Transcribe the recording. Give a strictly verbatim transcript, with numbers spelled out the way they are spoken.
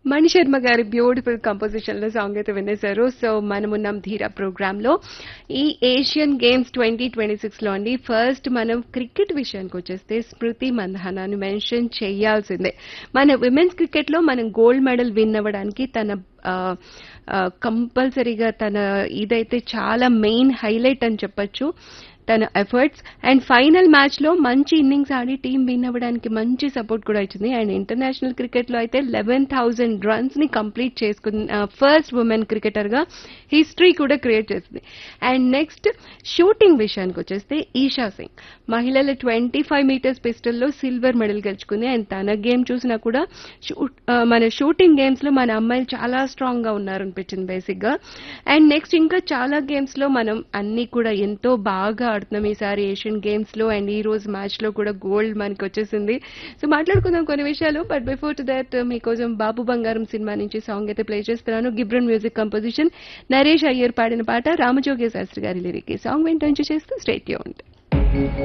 మణి శర్మ గారి beautiful composition లో song అయితే వినేశారు. సో మనమున్నాం ధీరా ప్రోగ్రామ్ లో. ఈ Asian games twenty twenty six లో అండి ఫస్ట్ మనం క్రికెట్ విషయానికి వచ్చేస్తే స్మృతి మందహానాన్ని మెన్షన్ చేయాల్సిందే. మన విమెన్స్ క్రికెట్ లో మనం గోల్డ్ మెడల్ విన్ అవ్వడానికి తన కంపల్సరీగా తన ఇదైతే చాలా మెయిన్ హైలైట్ అని చెప్పొచ్చు తన ఎఫర్ట్స్. అండ్ ఫైనల్ మ్యాచ్ లో మంచి ఇన్నింగ్స్ ఆడి టీం విన్ అవ్వడానికి మంచి సపోర్ట్ కూడా ఇచ్చింది. అండ్ ఇంటర్నేషనల్ క్రికెట్ లో అయితే లెవెన్ థౌసండ్ రన్స్ ని కంప్లీట్ చేసుకున్న ఫస్ట్ ఉమెన్ క్రికెటర్ గా హిస్టరీ కూడా క్రియేట్ చేసింది. అండ్ నెక్స్ట్ షూటింగ్ విషయానికి వచ్చేస్తే ఈషా సింగ్ మహిళల twenty five metres పిస్టల్లో silver medal గెలుచుకుంది. అండ్ తన గేమ్ చూసినా కూడా మన షూటింగ్ గేమ్స్ లో మన అమ్మాయిలు చాలా స్ట్రాంగ్ గా ఉన్నారనిపించింది బేసిక్ గా. అండ్ నెక్స్ట్ ఇంకా చాలా గేమ్స్ లో మనం అన్ని కూడా ఎంతో బాగా ఆడుతున్నాం ఈసారి ఏషియన్ గేమ్స్ లో. అండ్ ఈ రోజు మ్యాచ్ లో కూడా గోల్డ్ మనకి వచ్చేసింది. సో మాట్లాడుకుందాం కొన్ని విషయాలు. బట్ బిఫోర్ టు దాట్ మీకోసం బాబు బంగారం సినిమా నుంచి సాంగ్ అయితే ప్లే చేస్తున్నాను. గిబ్రన్ మ్యూజిక్ కంపోజిషన్, నరేష్ అయ్యర్ పాడిన పాట, రామజోగి శాస్త్రి గారి లిరిక్. ఈ సాంగ్ వెంట చేస్తూ స్టేట్ యూన్డ్.